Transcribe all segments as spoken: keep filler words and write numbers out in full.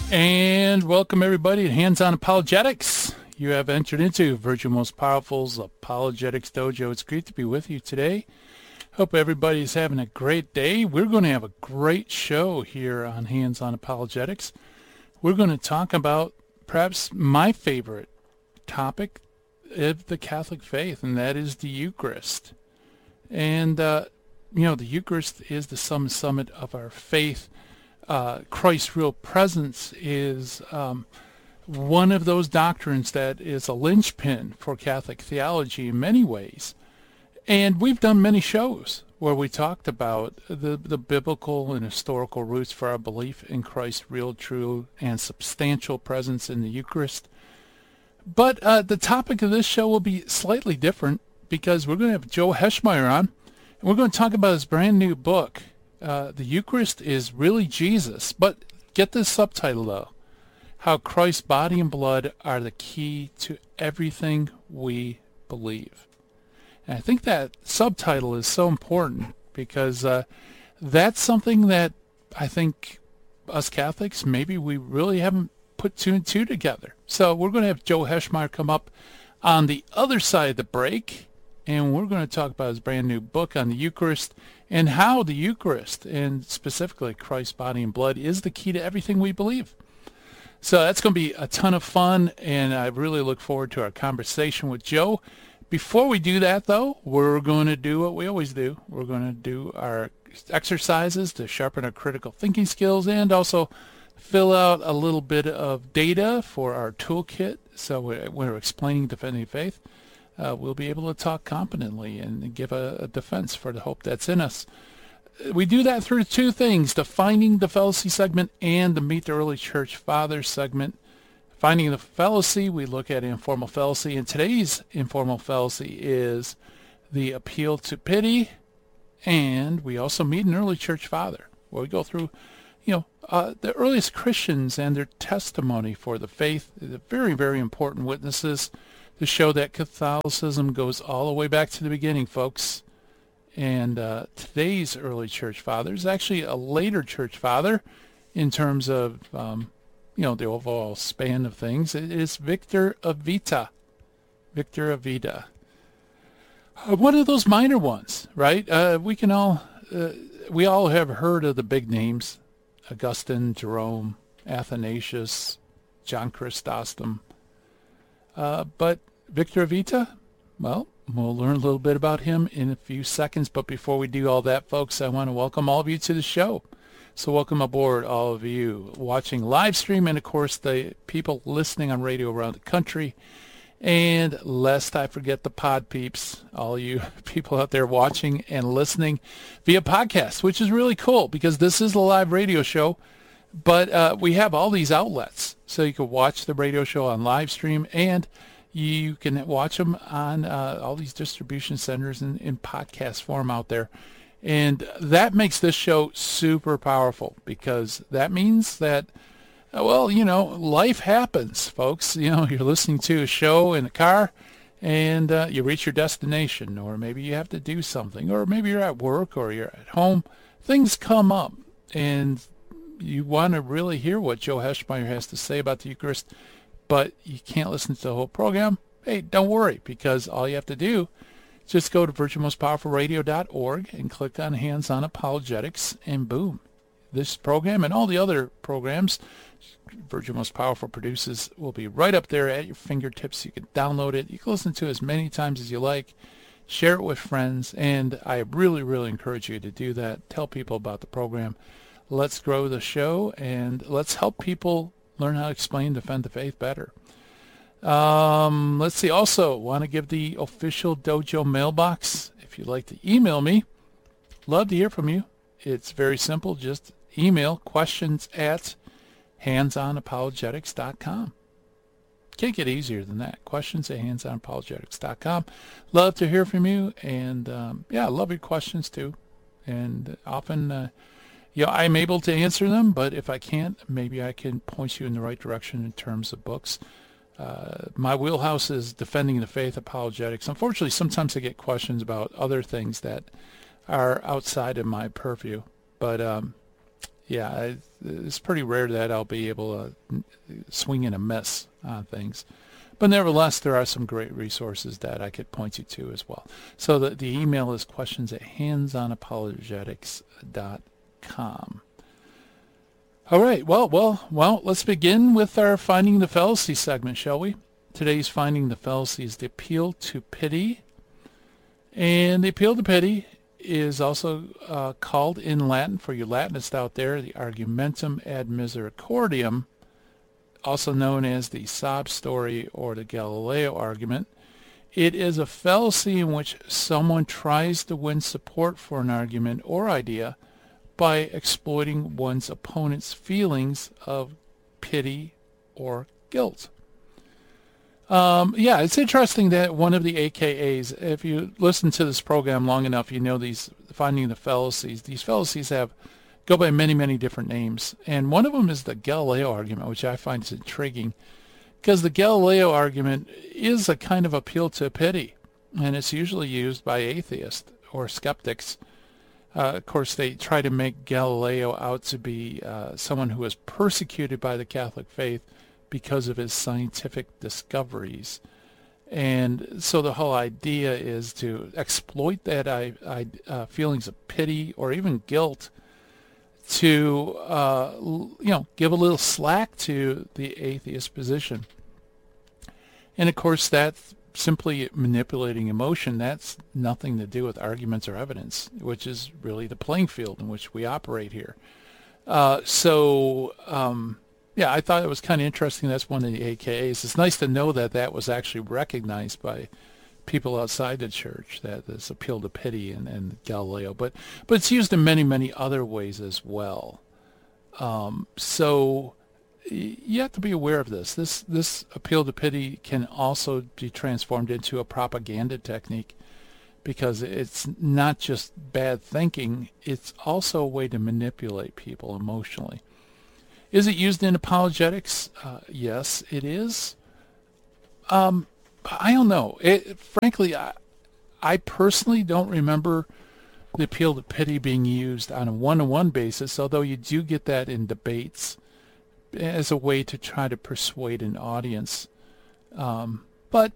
And welcome everybody to Hands-On Apologetics. You have entered into Virtual Most Powerful's Apologetics Dojo. It's great to be with you today. Hope everybody's having a great day. We're going to have a great show here on Hands-On Apologetics. We're going to talk about perhaps my favorite topic of the Catholic faith, and that is the Eucharist. And, uh, you know, the Eucharist is the summit summit of our faith. Uh, Christ's real presence is um, one of those doctrines that is a linchpin for Catholic theology in many ways. And we've done many shows where we talked about the, the biblical and historical roots for our belief in Christ's real, true, and substantial presence in the Eucharist. But uh, the topic of this show will be slightly different because we're going to have Joe Heschmeyer on, and we're going to talk about his brand new book. Uh, the Eucharist is really Jesus, but get this subtitle though, how Christ's body and blood are the key to everything we believe. And I think that subtitle is so important because uh, that's something that I think us Catholics, maybe we really haven't put two and two together. So we're going to have Joe Heschmeyer come up on the other side of the break, and we're going to talk about his brand new book on the Eucharist and how the Eucharist, and specifically Christ's body and blood, is the key to everything we believe. So that's going to be a ton of fun, and I really look forward to our conversation with Joe. Before we do that, though, we're going to do what we always do. We're going to do our exercises to sharpen our critical thinking skills and also fill out a little bit of data for our toolkit. So when we're explaining defending faith, Uh, we'll be able to talk competently and give a, a defense for the hope that's in us. We do that through two things, the Finding the Fallacy segment and the Meet the Early Church Fathers segment. Finding the Fallacy, we look at informal fallacy, and today's informal fallacy is the appeal to pity, and we also meet an early church father, where we go through, you know, uh, the earliest Christians and their testimony for the faith. They're very, very important witnesses to show that Catholicism goes all the way back to the beginning, folks. And uh, today's early church father is actually a later church father in terms of, um, you know, the overall span of things. It is Victor of Vita. Victor of Vita. Uh, one of those minor ones, right? Uh, we can all, uh, we all have heard of the big names. Augustine, Jerome, Athanasius, John Chrysostom. Uh, but Victor of Vita, well, we'll learn a little bit about him in a few seconds. But before we do all that, folks, I want to welcome all of you to the show. So welcome aboard, all of you watching live stream, and, of course, the people listening on radio around the country. And lest I forget the pod peeps, all you people out there watching and listening via podcast, which is really cool because this is a live radio show. But uh, we have all these outlets, so you can watch the radio show on live stream, and you can watch them on uh, all these distribution centers in, in podcast form out there. And that makes this show super powerful because that means that, uh, well, you know, life happens, folks. You know, you're listening to a show in a car, and uh, you reach your destination, or maybe you have to do something, or maybe you're at work or you're at home. Things come up, and you want to really hear what Joe Heschmeyer has to say about the Eucharist, but you can't listen to the whole program. Hey, don't worry, because all you have to do is just go to virtual most powerful radio dot org and click on Hands-On Apologetics, and boom. This program and all the other programs Virtual Most Powerful produces will be right up there at your fingertips. You can download it. You can listen to it as many times as you like. Share it with friends, and I really, really encourage you to do that. Tell people about the program. Let's grow the show, and let's help people learn how to explain and defend the faith better. Um, let's see. Also, want to give the official Dojo mailbox. If you'd like to email me, love to hear from you. It's very simple. Just email questions at hands on apologetics dot com. Can't get easier than that. Questions at hands on apologetics dot com. Love to hear from you, and um, yeah, I love your questions too. And often, uh, you know, I'm able to answer them, but if I can't, maybe I can point you in the right direction in terms of books. Uh, my wheelhouse is defending the faith, apologetics. Unfortunately, sometimes I get questions about other things that are outside of my purview. But um, yeah, it's pretty rare that I'll be able to swing and a miss on things. But nevertheless, there are some great resources that I could point you to as well. So the, the email is questions at hands on apologetics dot com. All right, well, well, well, let's begin with our Finding the Fallacy segment, shall we? Today's Finding the Fallacy is the appeal to pity. And the appeal to pity is also uh, called in Latin, for you Latinists out there, the argumentum ad misericordiam, also known as the sob story or the Galileo argument. It is a fallacy in which someone tries to win support for an argument or idea by exploiting one's opponent's feelings of pity or guilt. Um, yeah, it's interesting that one of the A K As, if you listen to this program long enough, you know these Finding the Fallacies. These fallacies have go by many, many different names. And one of them is the Galileo argument, which I find is intriguing, because the Galileo argument is a kind of appeal to pity, and it's usually used by atheists or skeptics. Uh, of course, they try to make Galileo out to be uh, someone who was persecuted by the Catholic faith because of his scientific discoveries. And so the whole idea is to exploit that I, I, uh, feelings of pity or even guilt to, uh, you know, give a little slack to the atheist position. And of course, that's simply manipulating emotion. That's nothing to do with arguments or evidence, which is really the playing field in which we operate here. Uh, so, um, yeah, I thought it was kind of interesting. That's one of the A K As. It's nice to know that that was actually recognized by people outside the church, that this appeal to pity and, and Galileo. But but it's used in many, many other ways as well. Um, so you have to be aware of this. This this appeal to pity can also be transformed into a propaganda technique, because it's not just bad thinking. It's also a way to manipulate people emotionally. Is it used in apologetics? Uh, yes, it is. Um, I don't know. It, frankly, I, I personally don't remember the appeal to pity being used on a one-to-one basis, although you do get that in debates as a way to try to persuade an audience. Um, but,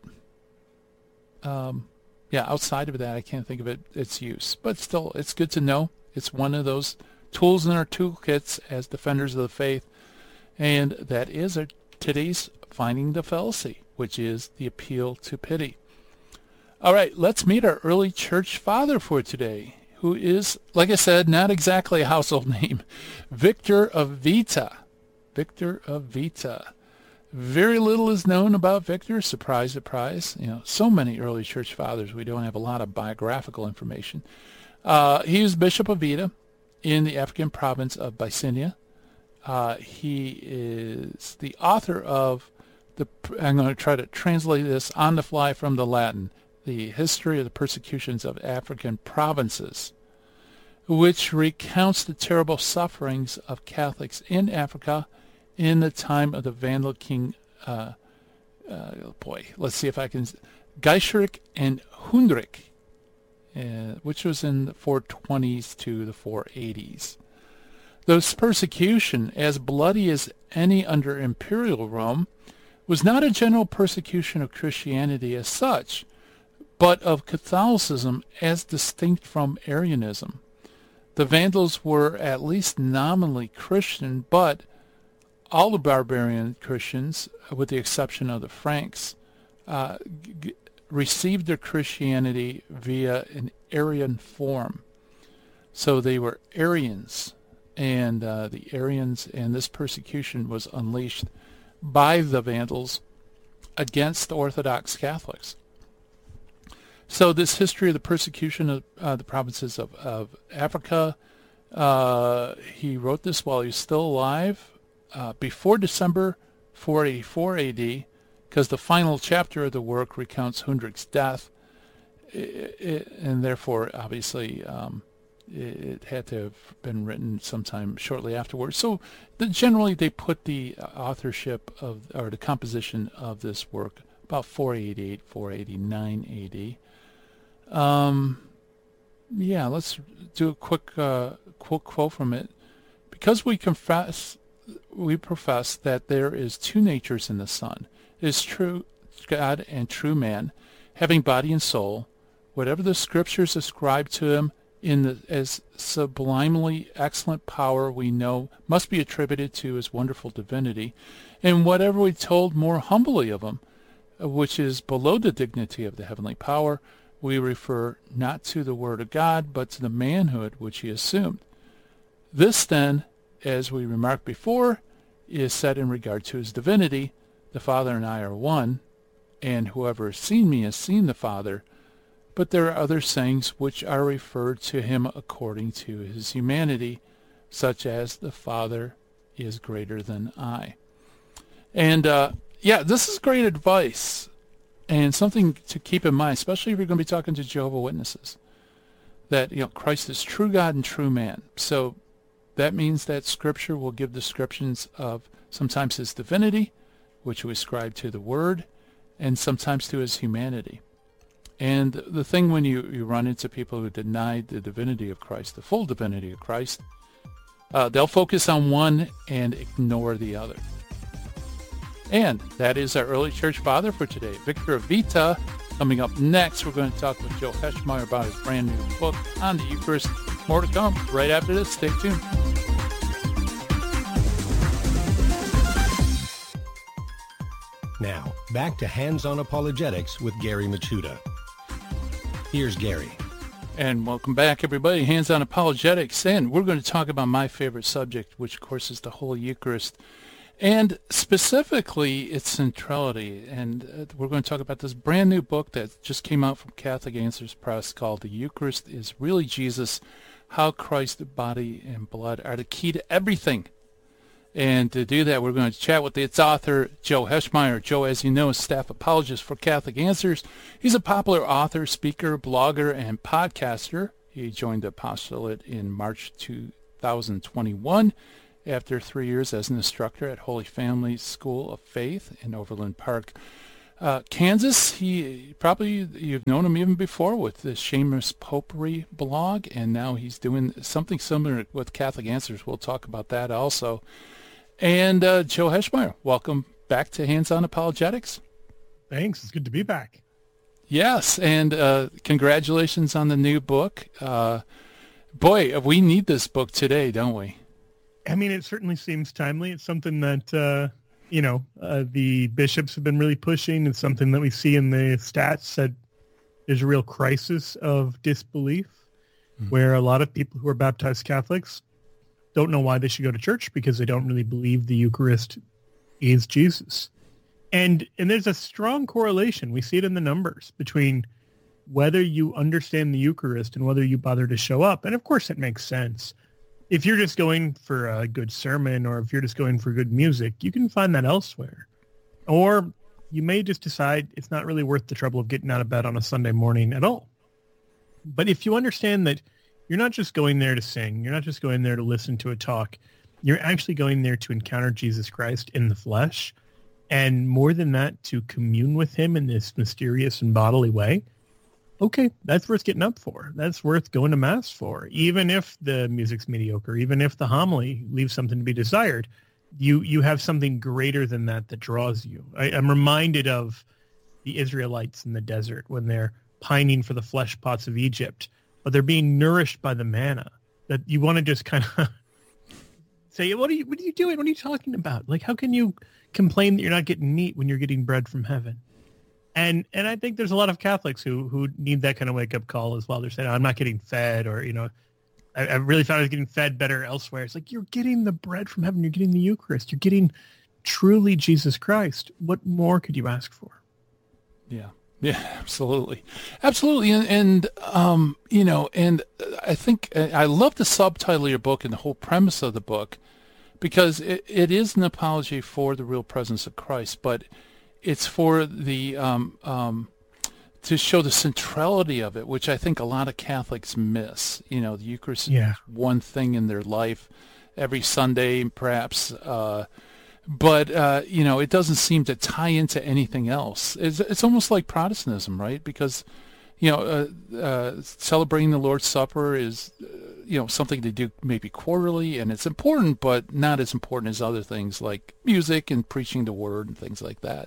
um, yeah, outside of that, I can't think of it, its use. But still, it's good to know. It's one of those tools in our toolkits as defenders of the faith, and that is our today's Finding the Fallacy, which is the appeal to pity. All right, let's meet our early church father for today, who is, like I said, not exactly a household name, Victor of Vita. Victor of Vita. Very little is known about Victor. Surprise, surprise. You know, so many early church fathers, we don't have a lot of biographical information. Uh, he was Bishop of Vita in the African province of Bycynia. Uh, he is the author of the, I'm going to try to translate this on the fly from the Latin, the History of the Persecutions of African Provinces, which recounts the terrible sufferings of Catholics in Africa in the time of the Vandal king, uh, uh, boy, let's see if I can, Geiserik and Hundrik, Uh, which was in the four twenties to the four eighties. This persecution, as bloody as any under imperial Rome, was not a general persecution of Christianity as such, but of Catholicism as distinct from Arianism. The Vandals were at least nominally Christian, but all the barbarian Christians, with the exception of the Franks, uh, g- received their Christianity via an Arian form. So they were Arians, and uh, the Arians, and this persecution was unleashed by the Vandals against Orthodox Catholics. So this history of the persecution of uh, the provinces of, of Africa, uh, he wrote this while he was still alive, uh, before December four eighty-four A D, because the final chapter of the work recounts Hundrik's death, it, it, and therefore, obviously, um, it, it had to have been written sometime shortly afterwards. So the, generally, they put the authorship of, or the composition of this work about four eighty-eight, four eighty-nine A D. Um, yeah, let's do a quick, uh, quick quote from it. because we confess, we profess that there is two natures in the Son. It is true God and true man, having body and soul. Whatever the Scriptures ascribe to him in the, as sublimely excellent power, we know must be attributed to his wonderful divinity, and whatever we told more humbly of him, which is below the dignity of the heavenly power, we refer not to the Word of God, but to the manhood which he assumed. This, then, as we remarked before, is said in regard to his divinity. The Father and I are one, and whoever has seen me has seen the Father. But there are other sayings which are referred to him according to his humanity, such as the Father is greater than I. And, uh, yeah, this is great advice and something to keep in mind, especially if you're going to be talking to Jehovah's Witnesses, that, you know, Christ is true God and true man. So that means that Scripture will give descriptions of sometimes his divinity, which we ascribe to the Word, and sometimes to his humanity. And the thing when you, you run into people who deny the divinity of Christ, the full divinity of Christ, uh, they'll focus on one and ignore the other. And that is our early church father for today, Victor Vita. Coming up next, we're going to talk with Joe Heschmeyer about his brand new book on the Eucharist. More to come right after this. Stay tuned. Now, back to Hands-On Apologetics with Gary Michuta. Here's Gary. And welcome back, everybody. Hands-On Apologetics. And we're going to talk about my favorite subject, which, of course, is the Holy Eucharist. And specifically, its centrality. And uh, we're going to talk about this brand new book that just came out from Catholic Answers Press called The Eucharist is Really Jesus, How Christ's Body and Blood Are the Key to Everything. And to do that, we're going to chat with its author, Joe Heschmeyer. Joe, as you know, is staff apologist for Catholic Answers. He's a popular author, speaker, blogger, and podcaster. He joined the apostolate in March two thousand twenty-one after three years as an instructor at Holy Family School of Faith in Overland Park, uh, Kansas. He probably, you've known him even before with the Shameless Popery blog, and now he's doing something similar with Catholic Answers. We'll talk about that also. And uh, Joe Heschmeyer, welcome back to Hands-On Apologetics. Thanks. It's good to be back. Yes, and uh, congratulations on the new book. Uh, boy, we need this book today, don't we? I mean, it certainly seems timely. It's something that, uh, you know, uh, the bishops have been really pushing. It's something that we see in the stats that there's a real crisis of disbelief mm-hmm. where a lot of people who are baptized Catholics don't know why they should go to church because they don't really believe the Eucharist is Jesus. And and there's a strong correlation. We see it in the numbers between whether you understand the Eucharist and whether you bother to show up. And of course, it makes sense. If you're just going for a good sermon or if you're just going for good music, you can find that elsewhere. Or you may just decide it's not really worth the trouble of getting out of bed on a Sunday morning at all. But if you understand that you're not just going there to sing. You're not just going there to listen to a talk. You're actually going there to encounter Jesus Christ in the flesh. And more than that, to commune with him in this mysterious and bodily way. Okay, that's worth getting up for. That's worth going to Mass for. Even if the music's mediocre, even if the homily leaves something to be desired, you you have something greater than that that draws you. I, I'm reminded of the Israelites in the desert when they're pining for the flesh pots of Egypt, but they're being nourished by the manna. That you want to just kind of say, what are you, what are you doing? What are you talking about? Like, how can you complain that you're not getting meat when you're getting bread from heaven? And and I think there's a lot of Catholics who, who need that kind of wake-up call as well. They're saying, oh, I'm not getting fed, or, you know, I, I really thought I was getting fed better elsewhere. It's like, you're getting the bread from heaven. You're getting the Eucharist. You're getting truly Jesus Christ. What more could you ask for? Yeah. Yeah, absolutely. Absolutely. And, and um, you know, and I think I love the subtitle of your book and the whole premise of the book, because it, it is an apology for the real presence of Christ, but it's for the, um, um, to show the centrality of it, which I think a lot of Catholics miss. You know, the Eucharist yeah. is one thing in their life every Sunday, perhaps, uh, But, uh, you know, it doesn't seem to tie into anything else. It's, it's almost like Protestantism, right? Because, you know, uh, uh, celebrating the Lord's Supper is, uh, you know, something to do maybe quarterly, and it's important, but not as important as other things like music and preaching the word and things like that.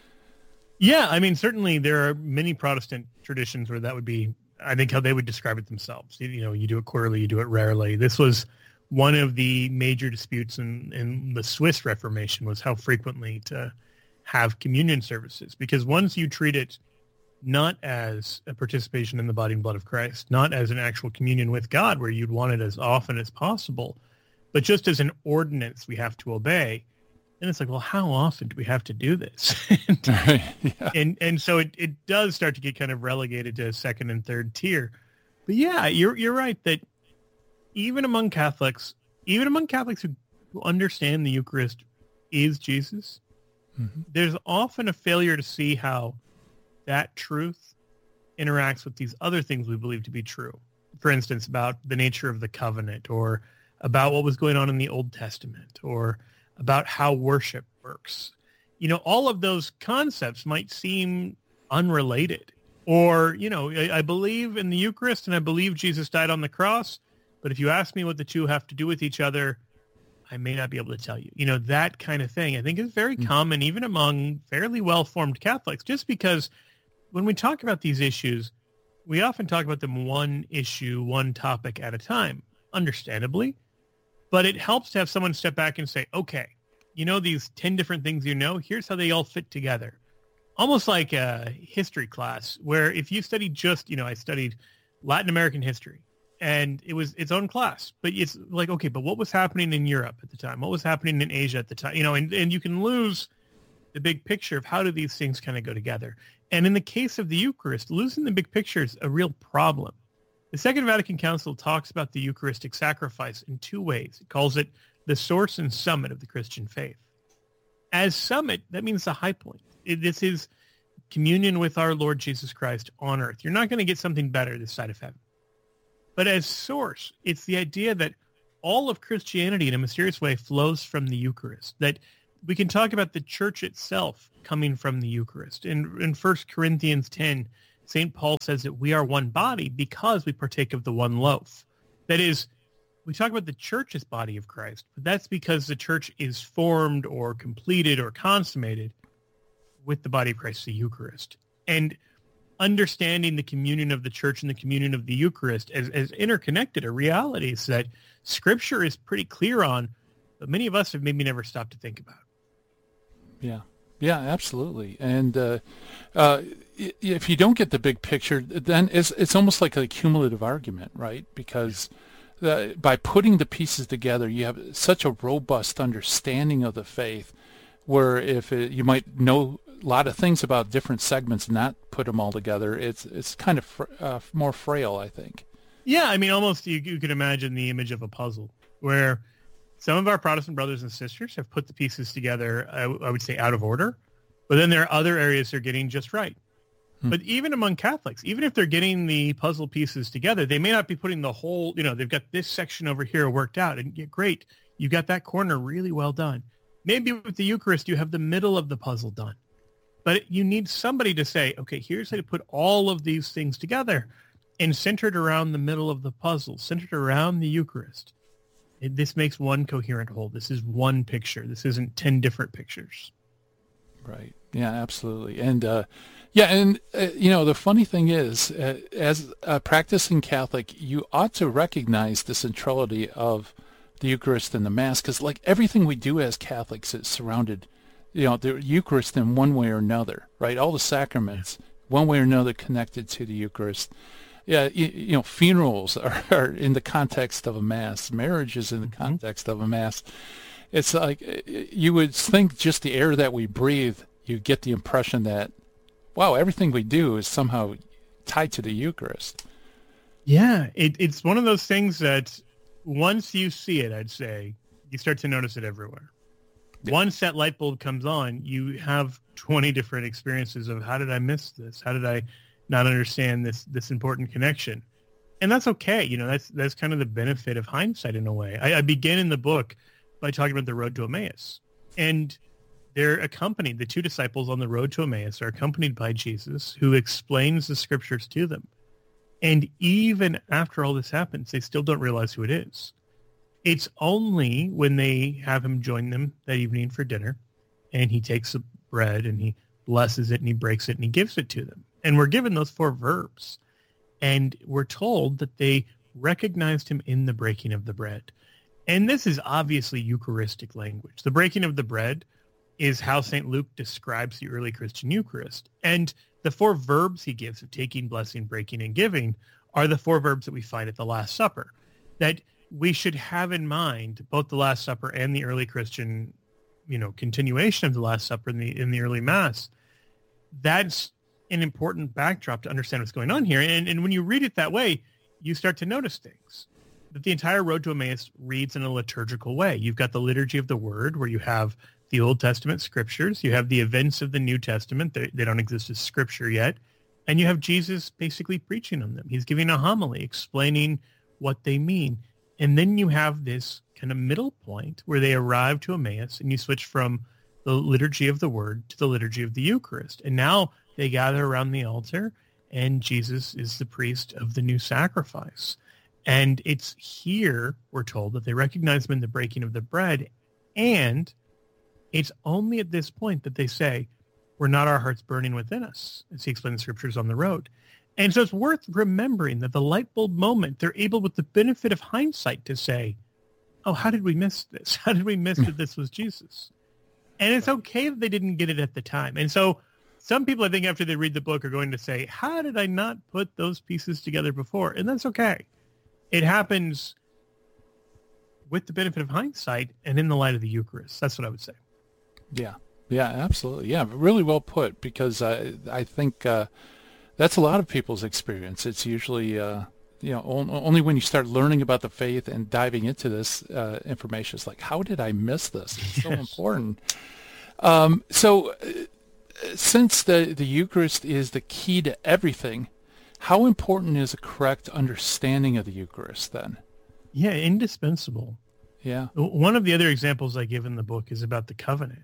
Yeah, I mean, certainly there are many Protestant traditions where that would be, I think, how they would describe it themselves. You, you know, you do it quarterly, you do it rarely. This was one of the major disputes in, in the Swiss Reformation, was how frequently to have communion services. Because once you treat it not as a participation in the body and blood of Christ, not as an actual communion with God where you'd want it as often as possible, but just as an ordinance we have to obey, and it's like, well, how often do we have to do this? and, yeah. and and so it, it does start to get kind of relegated to second and third tier. But yeah, you're you're right that even among Catholics, even among Catholics who, who understand the Eucharist is Jesus, mm-hmm. there's often a failure to see how that truth interacts with these other things we believe to be true. For instance, about the nature of the covenant, or about what was going on in the Old Testament, or about how worship works. You know, all of those concepts might seem unrelated. Or, you know, I, I believe in the Eucharist and I believe Jesus died on the cross, but if you ask me what the two have to do with each other, I may not be able to tell you. You know, that kind of thing I think is very mm-hmm. common even among fairly well-formed Catholics, just because when we talk about these issues, we often talk about them one issue, one topic at a time, understandably. But it helps to have someone step back and say, okay, you know, these ten different things you know, here's how they all fit together. Almost like a history class where if you studied just, you know, I studied Latin American history and it was its own class. But it's like, okay, but what was happening in Europe at the time? What was happening in Asia at the time? You know, and, and you can lose the big picture of how do these things kind of go together. And in the case of the Eucharist, losing the big picture is a real problem. The Second Vatican Council talks about the Eucharistic sacrifice in two ways. It calls it the source and summit of the Christian faith. As summit, that means the high point. It, this is communion with our Lord Jesus Christ on earth. You're not going to get something better this side of heaven. But as source, it's the idea that all of Christianity in a mysterious way flows from the Eucharist, that we can talk about the church itself coming from the Eucharist. In, in First Corinthians ten, Saint Paul says that we are one body because we partake of the one loaf. That is, we talk about the church as body of Christ, but that's because the church is formed or completed or consummated with the body of Christ, the Eucharist. And understanding the communion of the church and the communion of the Eucharist as, as interconnected are realities that Scripture is pretty clear on, but many of us have maybe never stopped to think about. Yeah. Yeah, absolutely. And uh, uh, if you don't get the big picture, then it's, it's almost like a cumulative argument, right? Because uh, by putting the pieces together, you have such a robust understanding of the faith, where if it, you might know a lot of things about different segments and not put them all together, it's it's kind of fr- uh, more frail, I think. Yeah, I mean, almost you, you could imagine the image of a puzzle where some of our Protestant brothers and sisters have put the pieces together, I, I would say, out of order. But then there are other areas they're getting just right. Hmm. But even among Catholics, even if they're getting the puzzle pieces together, they may not be putting the whole, you know, they've got this section over here worked out. And yeah, great, you got that corner really well done. Maybe with the Eucharist, you have the middle of the puzzle done. But you need somebody to say, okay, here's how to put all of these things together and centered around the middle of the puzzle, centered around the Eucharist. It, this makes one coherent whole. This is one picture. This isn't ten different pictures. Right. Yeah, absolutely. And, uh, yeah, and, uh, you know, the funny thing is, uh, as a practicing Catholic, you ought to recognize the centrality of the Eucharist and the Mass, because, like, everything we do as Catholics is surrounded, you know, the Eucharist in one way or another, right? All the sacraments, one way or another, connected to the Eucharist. Yeah, you, you know, funerals are, are in the context of a Mass. Marriage is in the mm-hmm. context of a Mass. It's like you would think just the air that we breathe, you get the impression that, wow, everything we do is somehow tied to the Eucharist. Yeah, it, it's one of those things that once you see it, I'd say, you start to notice it everywhere. Yeah. Once that light bulb comes on, you have twenty different experiences of, how did I miss this? How did I not understand this this important connection? And that's okay. You know, that's that's kind of the benefit of hindsight in a way. I, I begin in the book by talking about the road to Emmaus. And they're accompanied, the two disciples on the road to Emmaus are accompanied by Jesus, who explains the scriptures to them. And even after all this happens, they still don't realize who it is. It's only when they have him join them that evening for dinner, and he takes the bread and he blesses it and he breaks it and he gives it to them. And we're given those four verbs. And we're told that they recognized him in the breaking of the bread. And this is obviously Eucharistic language. The breaking of the bread is how Saint Luke describes the early Christian Eucharist. And the four verbs he gives of taking, blessing, breaking, and giving are the four verbs that we find at the Last Supper, that we should have in mind both the Last Supper and the early Christian, you know, continuation of the Last Supper in the in the early Mass. That's an important backdrop to understand what's going on here. And, and when you read it that way, you start to notice things. That the entire Road to Emmaus reads in a liturgical way. You've got the liturgy of the Word, where you have the Old Testament scriptures. You have the events of the New Testament. They, they don't exist as scripture yet. And you have Jesus basically preaching on them. He's giving a homily, explaining what they mean. And then you have this kind of middle point where they arrive to Emmaus, and you switch from the liturgy of the Word to the liturgy of the Eucharist. And now they gather around the altar, and Jesus is the priest of the new sacrifice. And it's here, we're told, that they recognize him in the breaking of the bread. And it's only at this point that they say, "Were not our hearts burning within us?" as he explained the scriptures on the road. And so it's worth remembering that the light bulb moment, they're able with the benefit of hindsight to say, oh, how did we miss this? How did we miss that this was Jesus? And it's okay that they didn't get it at the time. And so some people, I think, after they read the book are going to say, how did I not put those pieces together before? And that's okay. It happens with the benefit of hindsight and in the light of the Eucharist. That's what I would say. Yeah, yeah, absolutely. Yeah, really well put, because I, I think uh, that's a lot of people's experience. It's usually, uh, you know, on, only when you start learning about the faith and diving into this uh, information, it's like, how did I miss this? It's so yes. important. Um, so uh, since the, the Eucharist is the key to everything, how important is a correct understanding of the Eucharist then? Yeah, indispensable. Yeah. One of the other examples I give in the book is about the covenant.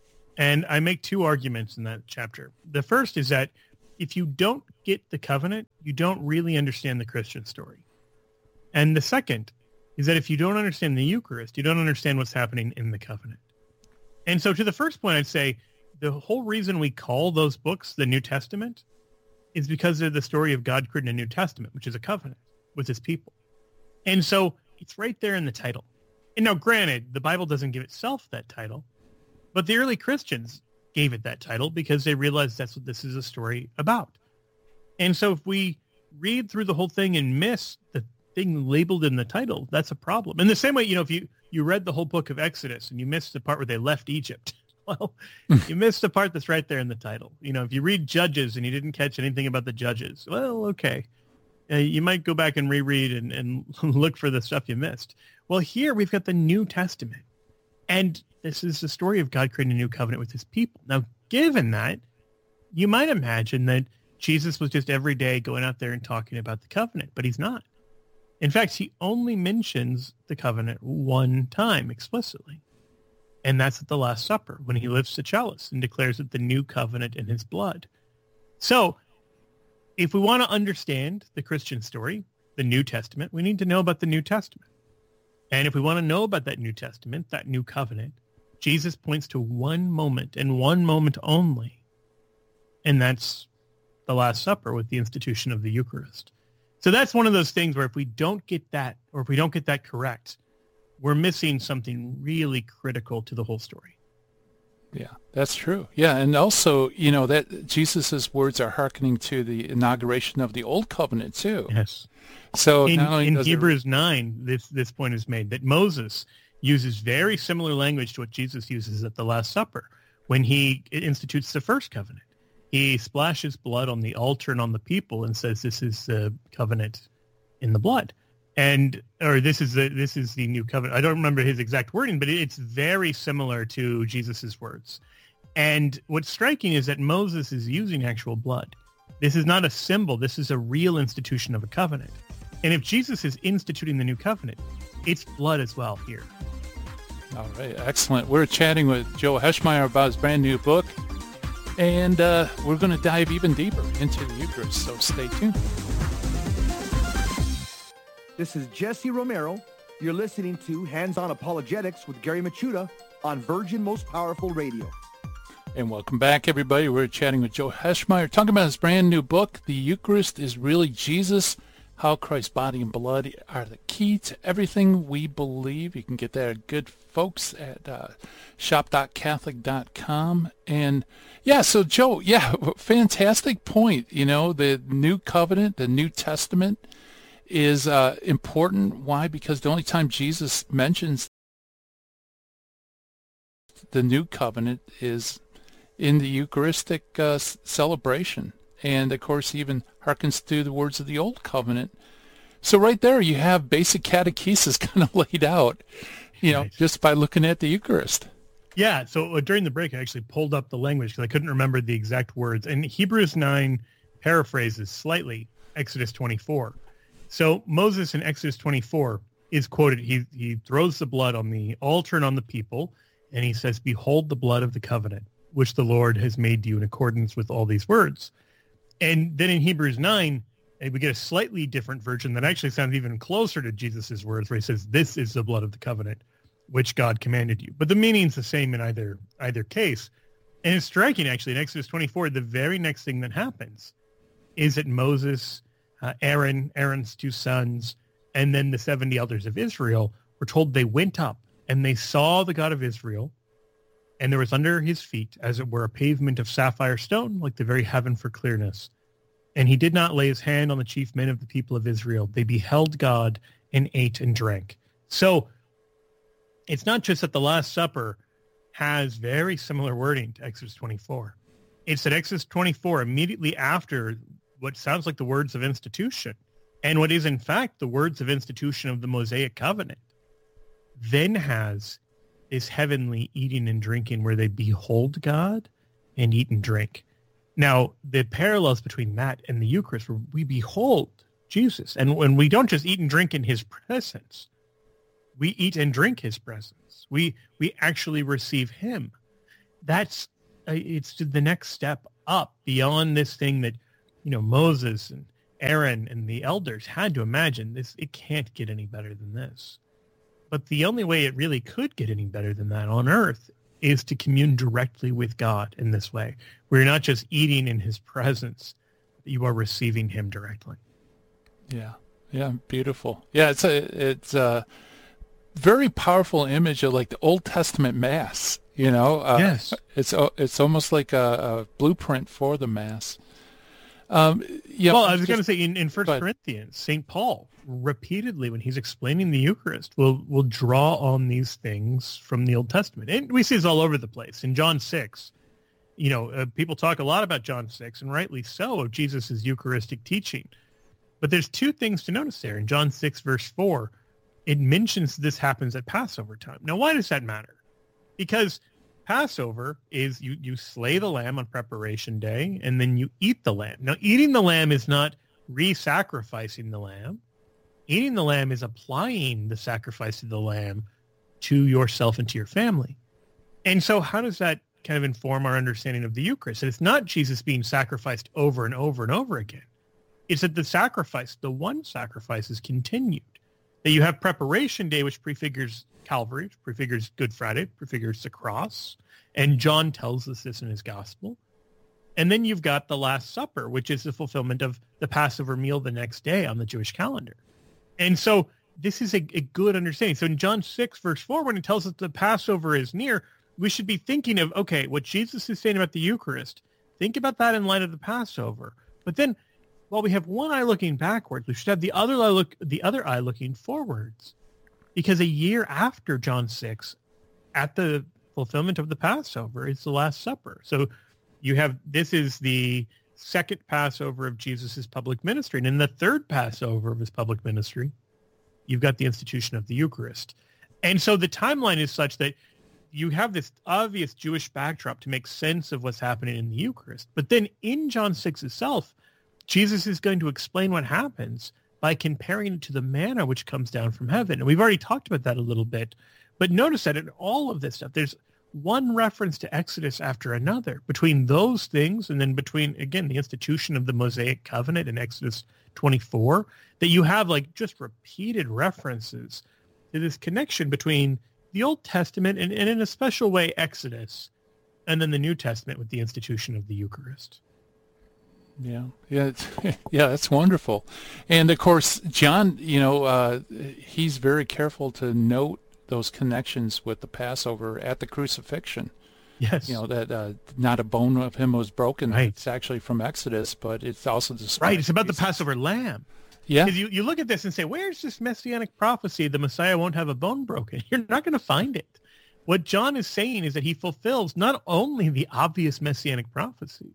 And I make two arguments in that chapter. The first is that if you don't get the covenant, you don't really understand the Christian story. And the second is that if you don't understand the Eucharist, you don't understand what's happening in the covenant. And so to the first point, I'd say the whole reason we call those books the New Testament is because they're the story of God creating a New Testament, which is a covenant with his people. And so it's right there in the title. And now, granted, the Bible doesn't give itself that title, but the early Christians gave it that title because they realized that's what this is a story about. And so if we read through the whole thing and miss the thing labeled in the title, that's a problem. In the same way, you know, if you, you read the whole book of Exodus and you missed the part where they left Egypt, well, you missed the part that's right there in the title. You know, if you read Judges and you didn't catch anything about the Judges, well, okay. Uh, you might go back and reread and, and look for the stuff you missed. Well, here we've got the New Testament. And this is the story of God creating a new covenant with his people. Now, given that, you might imagine that Jesus was just every day going out there and talking about the covenant, but he's not. In fact, he only mentions the covenant one time explicitly. And that's at the Last Supper, when he lifts the chalice and declares it the new covenant in his blood. So if we want to understand the Christian story, the New Testament, we need to know about the New Testament. And if we want to know about that New Testament, that new covenant, Jesus points to one moment and one moment only. And that's the Last Supper with the institution of the Eucharist. So that's one of those things where if we don't get that, or if we don't get that correct, we're missing something really critical to the whole story. Yeah, that's true. Yeah, and also, you know, that Jesus's words are hearkening to the inauguration of the Old Covenant too. Yes. So in, not only in does Hebrews it... nine, this this point is made that Moses uses very similar language to what Jesus uses at the Last Supper when he institutes the first covenant. He splashes blood on the altar and on the people and says, "This is the covenant in the blood." And or this is the this is the new covenant. I don't remember his exact wording, but it's very similar to Jesus's words. And what's striking is that Moses is using actual blood. This is not a symbol. This is a real institution of a covenant. And if Jesus is instituting the new covenant, it's blood as well here. All right, excellent. We're chatting with Joe Heschmeyer about his brand new book, and uh, we're going to dive even deeper into the Eucharist, so stay tuned. This is Jesse Romero. You're listening to Hands-On Apologetics with Gary Machuda on Virgin Most Powerful Radio. And welcome back, everybody. We're chatting with Joe Heschmeyer, talking about his brand new book, The Eucharist is Really Jesus, How Christ's Body and Blood Are the Key to Everything We Believe. You can get that at good folks at uh, shop dot catholic dot com. And yeah, so Joe, yeah, fantastic point. You know, the New Covenant, the New Testament is uh, important. Why? Because the only time Jesus mentions the New Covenant is in the Eucharistic uh, celebration. And, of course, he even harkens to the words of the Old Covenant. So right there you have basic catechesis kind of laid out, you know, Right. just by looking at the Eucharist. Yeah, so uh, during the break, I actually pulled up the language because I couldn't remember the exact words. And Hebrews nine paraphrases slightly Exodus twenty-four. So Moses in Exodus twenty-four is quoted. He, he throws the blood on the altar and on the people, and he says, "Behold the blood of the covenant, which the Lord has made you in accordance with all these words." And then in Hebrews nine, we get a slightly different version that actually sounds even closer to Jesus' words, where he says, "This is the blood of the covenant, which God commanded you." But the meaning's the same in either either case. And it's striking, actually, in Exodus twenty-four, the very next thing that happens is that Moses, uh, Aaron, Aaron's two sons, and then the seventy elders of Israel were told they went up and they saw the God of Israel, and there was under his feet, as it were, a pavement of sapphire stone, like the very heaven for clearness. And he did not lay his hand on the chief men of the people of Israel. They beheld God and ate and drank. So it's not just that the Last Supper has very similar wording to Exodus twenty-four. It's that Exodus twenty-four, immediately after what sounds like the words of institution, and what is in fact the words of institution of the Mosaic covenant, then has this heavenly eating and drinking where they behold God and eat and drink. Now, the parallels between that and the Eucharist, where we behold Jesus, and when we don't just eat and drink in his presence, we eat and drink his presence. We we actually receive him. That's uh, it's the next step up beyond this thing that, you know, Moses and Aaron and the elders had to imagine. This, it can't get any better than this. But the only way it really could get any better than that on earth is to commune directly with God in this way, where you're not just eating in his presence, but you are receiving him directly. Yeah, yeah, beautiful. Yeah, it's a it's a very powerful image of like the Old Testament Mass. You know, uh, Yes. it's it's almost like a, a blueprint for the Mass. Um, yeah. Well, I was just- going to say in, in First go ahead. Corinthians, Saint Paul repeatedly, when he's explaining the Eucharist, will will draw on these things from the Old Testament. And we see this all over the place. In John six, you know, uh, people talk a lot about John six, and rightly so, of Jesus' Eucharistic teaching. But there's two things to notice there. In John six, verse four, it mentions this happens at Passover time. Now, why does that matter? Because Passover is you, you slay the lamb on preparation day, and then you eat the lamb. Now, eating the lamb is not re-sacrificing the lamb. Eating the lamb is applying the sacrifice of the lamb to yourself and to your family. And so how does that kind of inform our understanding of the Eucharist? And it's not Jesus being sacrificed over and over and over again. It's that the sacrifice, the one sacrifice, is continued. That you have preparation day, which prefigures Calvary, which prefigures Good Friday, prefigures the cross. And John tells us this in his gospel. And then you've got the Last Supper, which is the fulfillment of the Passover meal the next day on the Jewish calendar. And so this is a, a good understanding. So in John six, verse four, when it tells us the Passover is near, we should be thinking of, okay, what Jesus is saying about the Eucharist, think about that in light of the Passover. But then while we have one eye looking backwards, we should have the other eye look the other eye looking forwards. Because a year after John six, at the fulfillment of the Passover, is the Last Supper. So you have, this is the second Passover of Jesus' public ministry. And in the third Passover of his public ministry, you've got the institution of the Eucharist. And so the timeline is such that you have this obvious Jewish backdrop to make sense of what's happening in the Eucharist. But then in John six itself, Jesus is going to explain what happens by comparing it to the manna which comes down from heaven. And we've already talked about that a little bit, But notice that in all of this stuff, there's one reference to Exodus after another between those things and then between, again, the institution of the Mosaic covenant in Exodus twenty-four, that you have like just repeated references to this connection between the Old Testament and, and in a special way, Exodus, and then the New Testament with the institution of the Eucharist. Yeah, yeah, it's, yeah, that's wonderful. And of course, John, you know, uh, he's very careful to note those connections with the Passover at the crucifixion. Yes. You know, that uh, not a bone of him was broken. Right. It's actually from Exodus, but it's also described. Right, it's about the Passover lamb. Yeah. Because you, you look at this and say, where's this messianic prophecy, the Messiah won't have a bone broken? You're not going to find it. What John is saying is that he fulfills not only the obvious messianic prophecies,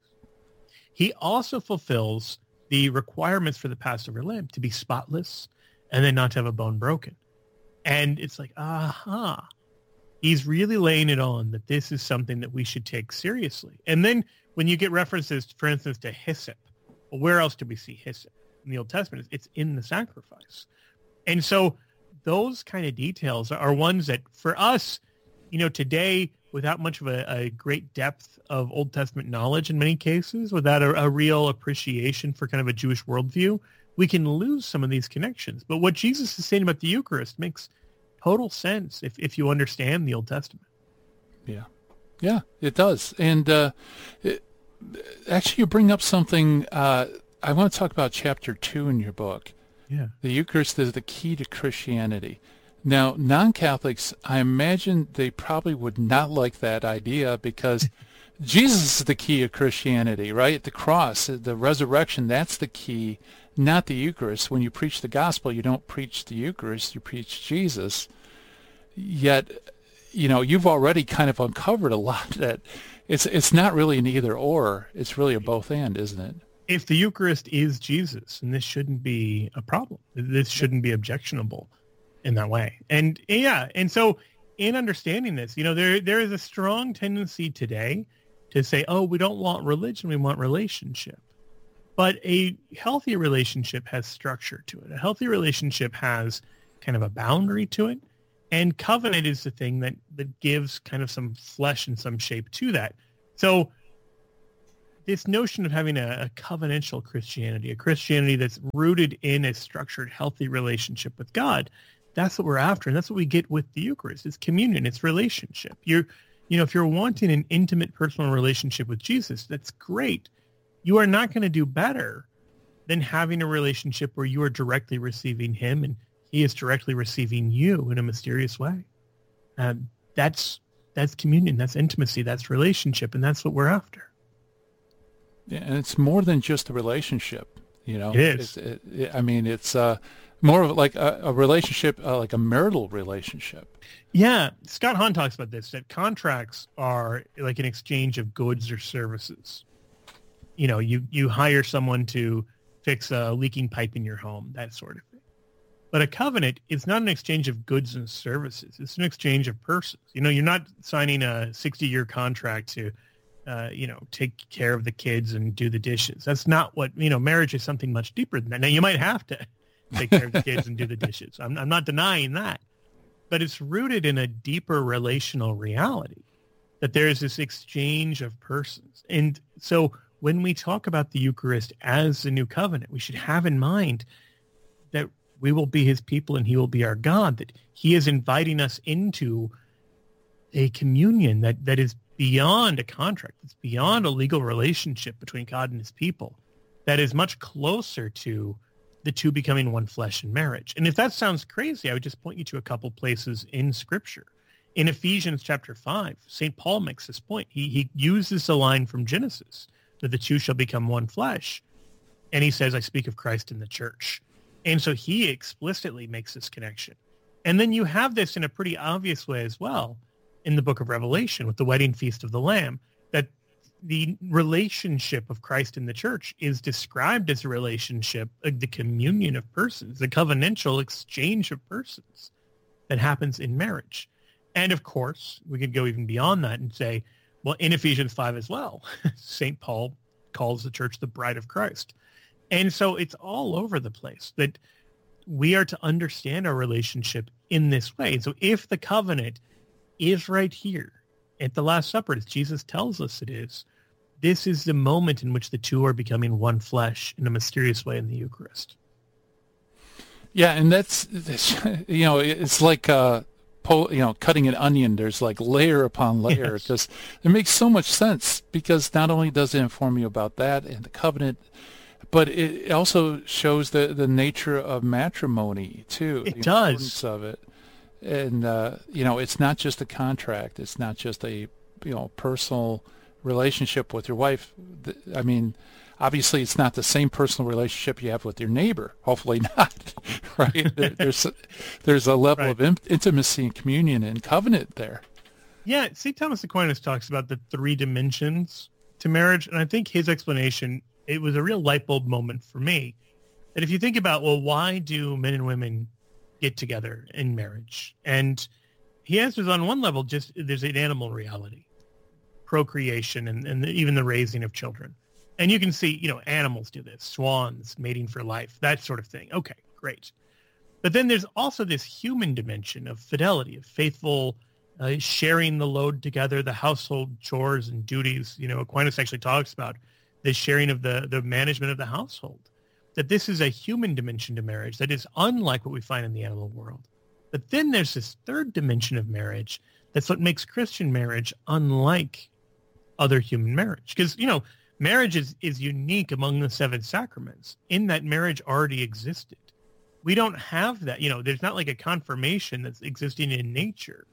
he also fulfills the requirements for the Passover lamb to be spotless and then not to have a bone broken. And it's like, aha, he's really laying it on that this is something that we should take seriously. And then when you get references, for instance, to hyssop, well, where else do we see hyssop? In the Old Testament, it's in the sacrifice. And so those kind of details are ones that for us, you know, today, without much of a, a great depth of Old Testament knowledge in many cases, without a, a real appreciation for kind of a Jewish worldview, we can lose some of these connections. But what Jesus is saying about the Eucharist makes total sense if, if you understand the Old Testament. Yeah, yeah, it does. And uh, it, actually, you bring up something. Uh, I want to talk about chapter two in your book. Yeah, the Eucharist is the key to Christianity. Now, non-Catholics, I imagine they probably would not like that idea because Jesus is the key of Christianity, right? The cross, the resurrection, that's the key, not the Eucharist. When you preach the gospel, you don't preach the Eucharist, you preach Jesus. Yet, you know, you've already kind of uncovered a lot that it's it's not really an either or, it's really a both and, isn't it? If the Eucharist is Jesus, and this shouldn't be a problem, this shouldn't be objectionable in that way. And yeah, and so in understanding this, you know, there there is a strong tendency today to say, oh, we don't want religion, we want relationship. But a healthy relationship has structure to it. A healthy relationship has kind of a boundary to it. And covenant is the thing that, that gives kind of some flesh and some shape to that. So this notion of having a, a covenantal Christianity, a Christianity that's rooted in a structured, healthy relationship with God, that's what we're after. And that's what we get with the Eucharist. It's communion. It's relationship. You're, you know, if you're wanting an intimate personal relationship with Jesus, that's great. You are not going to do better than having a relationship where you are directly receiving him and he is directly receiving you in a mysterious way. Um, that's that's communion. That's intimacy. That's relationship. And that's what we're after. Yeah, and it's more than just a relationship, you know. It is. It, it, I mean, it's uh, more of like a, a relationship, uh, like a marital relationship. Yeah, Scott Hahn talks about this, that contracts are like an exchange of goods or services. You know, you, you hire someone to fix a leaking pipe in your home, that sort of thing. But a covenant is not an exchange of goods and services. It's an exchange of persons. You know, you're not signing a sixty-year contract to, uh, you know, take care of the kids and do the dishes. That's not what, you know, marriage is something much deeper than that. Now, you might have to take care of the kids and do the dishes. I'm, I'm not denying that. But it's rooted in a deeper relational reality, that there is this exchange of persons. And so when we talk about the Eucharist as the new covenant, we should have in mind that we will be his people and he will be our God, that he is inviting us into a communion that, that is beyond a contract. It's beyond a legal relationship between God and his people, that is much closer to the two becoming one flesh in marriage. And if that sounds crazy, I would just point you to a couple places in Scripture. In Ephesians chapter five, Saint Paul makes this point. He, he uses a line from Genesis, that the two shall become one flesh. And he says, I speak of Christ in the church. And so he explicitly makes this connection. And then you have this in a pretty obvious way as well in the book of Revelation with the wedding feast of the Lamb, that the relationship of Christ in the church is described as a relationship, like the communion of persons, the covenantal exchange of persons that happens in marriage. And of course, we could go even beyond that and say, well, in Ephesians five as well, Saint Paul calls the church the bride of Christ. And so it's all over the place that we are to understand our relationship in this way. And so if the covenant is right here at the Last Supper, as Jesus tells us it is, this is the moment in which the two are becoming one flesh in a mysterious way in the Eucharist. Yeah, and that's, that's you know, it's like, uh, po- you know, cutting an onion. There's like layer upon layer. Yes. Because it makes so much sense, because not only does it inform you about that and the covenant, but it also shows the, the nature of matrimony, too. It the does. importance of it. And, uh, you know, it's not just a contract. It's not just a, you know, personal relationship with your wife. I mean, obviously, it's not the same personal relationship you have with your neighbor. Hopefully not, right? There, there's, a, there's a level Right. of in, intimacy and communion and covenant there. Yeah, Saint Thomas Aquinas talks about the three dimensions to marriage, and I think his explanation, it was a real light bulb moment for me, that if you think about, well, why do men and women get together in marriage? And he answers on one level, just there's an animal reality, procreation, and, and even the raising of children. And you can see, you know, animals do this, swans, mating for life, that sort of thing. Okay, great. But then there's also this human dimension of fidelity, of faithful uh, sharing the load together, the household chores and duties. You know, Aquinas actually talks about the sharing of the, the management of the household, that this is a human dimension to marriage that is unlike what we find in the animal world. But then there's this third dimension of marriage that's what makes Christian marriage unlike other human marriage. Because, you know, marriage is, is unique among the seven sacraments in that marriage already existed. We don't have that. You know, there's not like a confirmation that's existing in nature.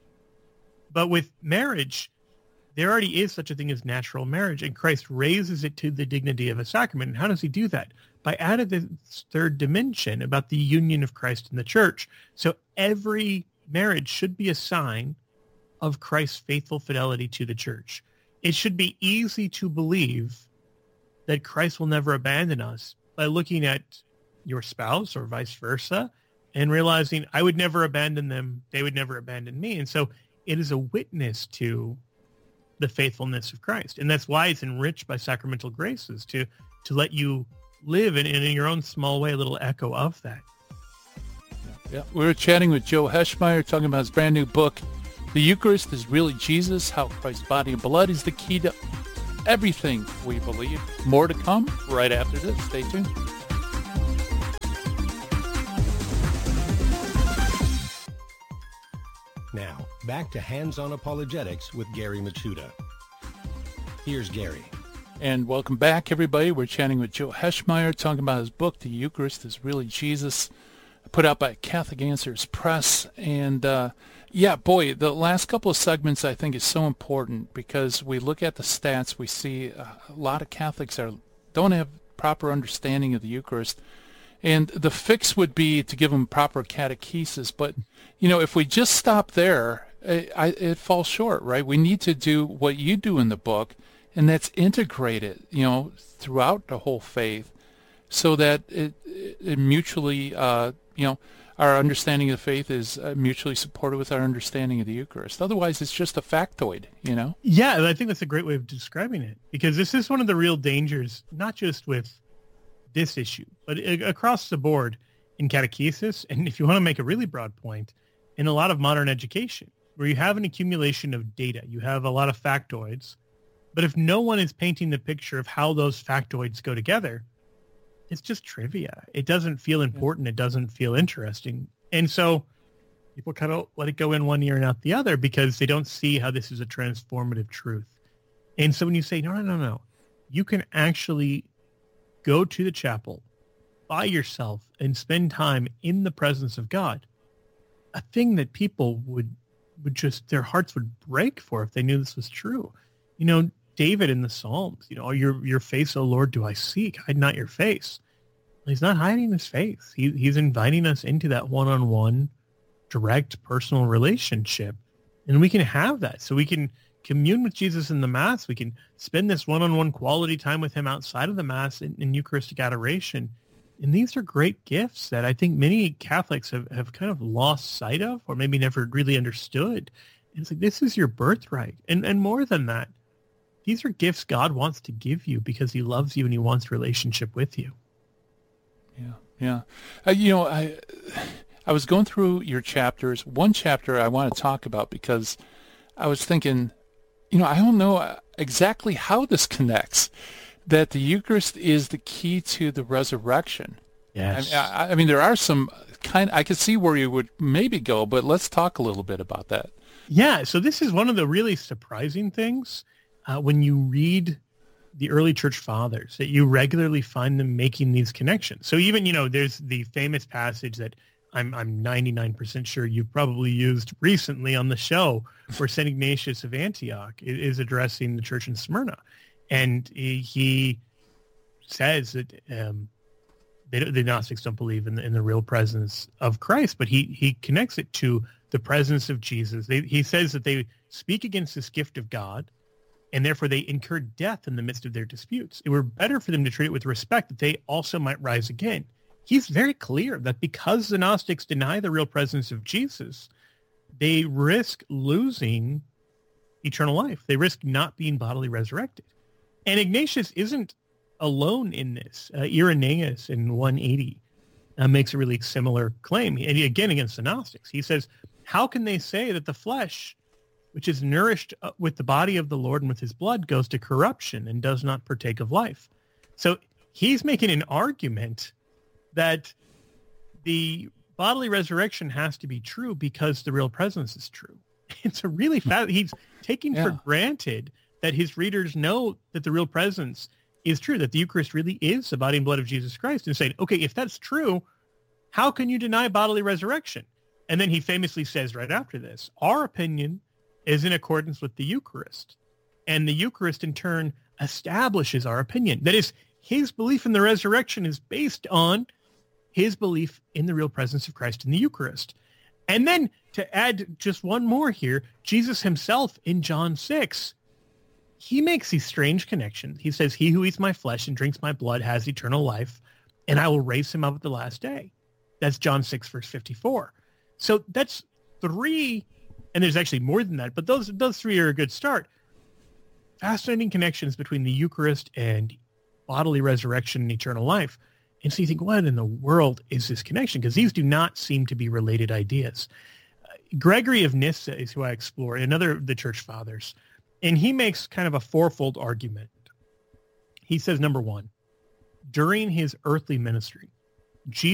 But with marriage, there already is such a thing as natural marriage, and Christ raises it to the dignity of a sacrament. And how does he do that? By adding this third dimension about the union of Christ and the church. So every marriage should be a sign of Christ's faithful fidelity to the church. It should be easy to believe that Christ will never abandon us by looking at your spouse or vice versa and realizing I would never abandon them. They would never abandon me. And so it is a witness to the faithfulness of Christ. And that's why it's enriched by sacramental graces to, to let you live in, in your own small way, a little echo of that. Yeah, we were chatting with Joe Heschmeyer, talking about his brand new book, The Eucharist is Really Jesus, How Christ's Body and Blood is the Key to Everything We Believe. More to come right after this. Stay tuned. Now, back to Hands-On Apologetics with Gary Machuda. Here's Gary. And welcome back, everybody. We're chatting with Joe Heschmeyer, talking about his book, The Eucharist is Really Jesus, put out by Catholic Answers Press. And, uh, yeah, boy, the last couple of segments I think is so important, because we look at the stats, we see a lot of Catholics are don't have proper understanding of the Eucharist. And the fix would be to give them proper catechesis. But, you know, if we just stop there, it, I, it falls short, right? We need to do what you do in the book, and that's integrate it, you know, throughout the whole faith, so that it, it mutually, uh, you know, our understanding of the faith is uh, mutually supported with our understanding of the Eucharist. Otherwise, it's just a factoid, you know? Yeah, I think that's a great way of describing it, because this is one of the real dangers, not just with this issue, but across the board in catechesis, and if you want to make a really broad point, in a lot of modern education, where you have an accumulation of data, you have a lot of factoids, but if no one is painting the picture of how those factoids go together, it's just trivia. It doesn't feel important. It doesn't feel interesting. And so people kind of let it go in one ear and out the other because they don't see how this is a transformative truth. And so when you say, no, no, no, no, you can actually go to the chapel by yourself and spend time in the presence of God, a thing that people would would just, their hearts would break for if they knew this was true. You know, David in the Psalms, you know, oh, your your face, O Lord, do I seek? Hide not your face. He's not hiding his face. He, he's inviting us into that one-on-one, direct, personal relationship. And we can have that. So we can commune with Jesus in the Mass. We can spend this one-on-one quality time with him outside of the Mass in, in Eucharistic adoration. And these are great gifts that I think many Catholics have, have kind of lost sight of, or maybe never really understood. And it's like, this is your birthright. And and more than that, these are gifts God wants to give you because he loves you and he wants a relationship with you. Yeah, yeah. Uh, you know, I I was going through your chapters. One chapter I want to talk about because I was thinking, you know, I don't know exactly how this connects, that the Eucharist is the key to the resurrection. Yes. I, I, I mean, there are some kind, I could see where you would maybe go, but let's talk a little bit about that. Yeah, so this is one of the really surprising things uh, when you read the early church fathers, that you regularly find them making these connections. So even, you know, there's the famous passage that I'm I'm ninety-nine percent sure you've probably used recently on the show, where Saint Ignatius of Antioch is addressing the church in Smyrna. And he, he says that um, they, the Gnostics don't believe in the, in the real presence of Christ, but he, he connects it to the presence of Jesus. They, he says that they speak against this gift of God, and therefore they incur death in the midst of their disputes. It were better for them to treat it with respect, that they also might rise again. He's very clear that because the Gnostics deny the real presence of Jesus, they risk losing eternal life. They risk not being bodily resurrected. And Ignatius isn't alone in this. Uh, Irenaeus in one eighty uh, makes a really similar claim, and again against the Gnostics. He says, how can they say that the flesh, which is nourished with the body of the Lord and with his blood, goes to corruption and does not partake of life? So he's making an argument that the bodily resurrection has to be true because the real presence is true. It's a really fast, he's taking Yeah. for granted that his readers know that the real presence is true, that the Eucharist really is the body and blood of Jesus Christ, and saying, okay, if that's true, how can you deny bodily resurrection? And then he famously says right after this, our opinion is in accordance with the Eucharist. And the Eucharist in turn establishes our opinion. That is, his belief in the resurrection is based on his belief in the real presence of Christ in the Eucharist. And then to add just one more here, Jesus himself in John six, he makes these strange connections. He says, he who eats my flesh and drinks my blood has eternal life, and I will raise him up at the last day. That's John six, verse fifty-four. So that's three, and there's actually more than that, but those those three are a good start. Fascinating connections between the Eucharist and bodily resurrection and eternal life. And so you think, what in the world is this connection? Because these do not seem to be related ideas. Uh, Gregory of Nyssa is who I explore, another of the church fathers. And he makes kind of a fourfold argument. He says, number one, during his earthly ministry, Jesus